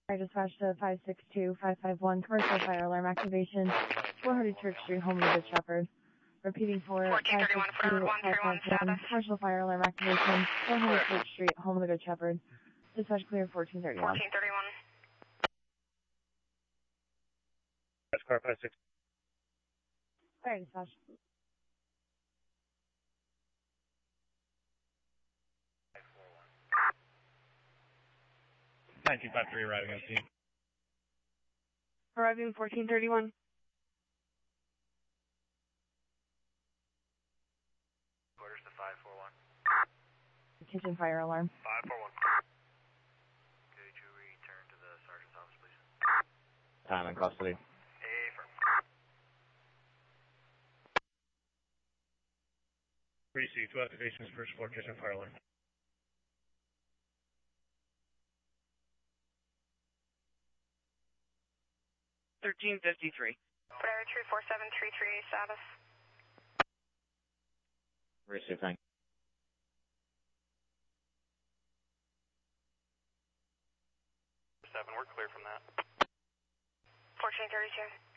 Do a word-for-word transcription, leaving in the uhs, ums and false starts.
I dispatch to five six two five five one, commercial fire alarm activation, four hundred Church Street, home of the Good Shepherd. Repeating for five six two five five one, commercial fire alarm activation, four hundred Church Street, home of the Good Shepherd. Dispatch clear fourteen thirty-one. fourteen thirty-one. That's car five six. Fire dispatch. nine two five three arriving on scene. Arriving fourteen thirty-one. Orders to five four one. Kitchen fire alarm. five four one. Could you return to the sergeant's office, please? Time in custody. Affirm. Receive two activations, first floor kitchen fire alarm. thirteen fifty-three. Whatever, three four seven three three status. Receive, thank you. Seven, we're clear from that. fourteen thirty-two.